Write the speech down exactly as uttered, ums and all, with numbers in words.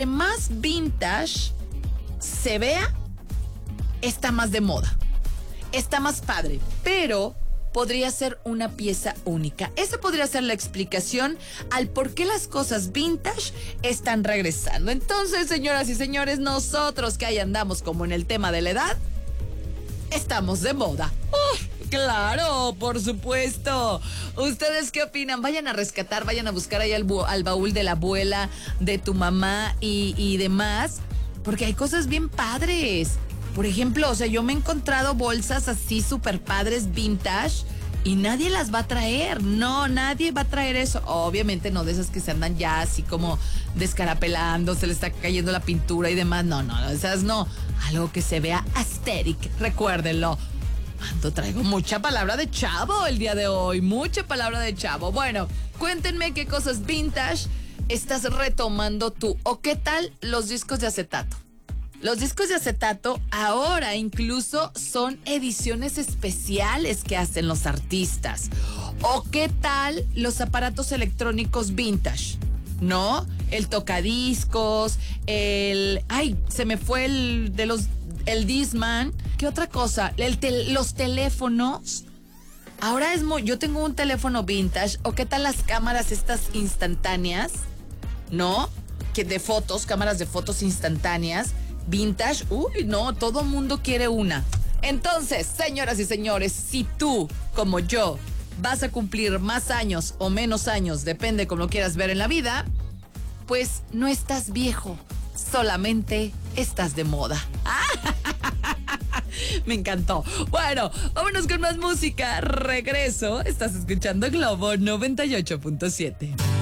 más vintage se vea, está más de moda, está más padre, pero podría ser una pieza única. Esa podría ser la explicación al por qué las cosas vintage están regresando. Entonces, señoras y señores, nosotros que ahí andamos como en el tema de la edad, estamos de moda. ¡Uh! Claro, por supuesto. ¿Ustedes qué opinan? Vayan a rescatar, vayan a buscar ahí al, bu- al baúl de la abuela, de tu mamá y, y demás, porque hay cosas bien padres. Por ejemplo, o sea, yo me he encontrado bolsas así súper padres vintage y nadie las va a traer. No, nadie va a traer eso. Obviamente no de esas que se andan ya así como descarapelando, se le está cayendo la pintura y demás. No, no, esas no. Algo que se vea aesthetic, recuérdenlo. Ando, traigo mucha palabra de chavo el día de hoy, mucha palabra de chavo. Bueno, cuéntenme qué cosas vintage estás retomando tú o qué tal los discos de acetato. Los discos de acetato ahora incluso son ediciones especiales que hacen los artistas. ¿O qué tal los aparatos electrónicos vintage? ¿No? El tocadiscos, el... Ay, se me fue el de los... El Discman. ¿Qué otra cosa? El tel, los teléfonos. Ahora es muy... Yo tengo un teléfono vintage. ¿O qué tal las cámaras estas instantáneas? ¿No? Que de fotos, cámaras de fotos instantáneas. Vintage, uy, no, todo mundo quiere una. Entonces, señoras y señores, si tú, como yo, vas a cumplir más años o menos años, depende como lo quieras ver en la vida, pues no estás viejo, solamente estás de moda. Me encantó. Bueno, vámonos con más música. Regreso. Estás escuchando Globo noventa y ocho punto siete.